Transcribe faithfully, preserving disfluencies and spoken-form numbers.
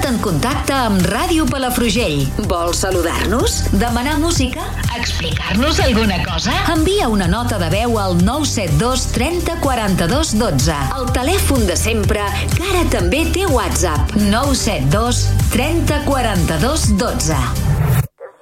posat en contacte amb Ràdio Palafrugell. Vols saludar-nos? Demanar música? Explicar-nos alguna cosa? Envia una nota de veu al nou set dos trenta quaranta-dos dotze. El telèfon de sempre, que ara també té WhatsApp. nou set dos trenta quaranta-dos dotze.